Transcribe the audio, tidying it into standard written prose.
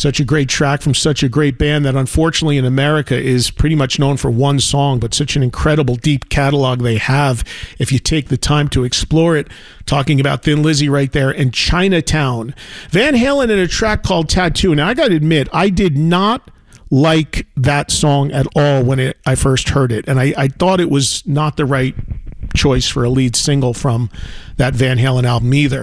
Such a great track from such a great band that unfortunately in America is pretty much known for one song, but such an incredible deep catalog they have if you take the time to explore it. Talking about Thin Lizzy right there and Chinatown. Van Halen in a track called Tattoo. Now I got to admit, I did not like that song at all when I first heard it, and I thought it was not the right choice for a lead single from that Van Halen album either.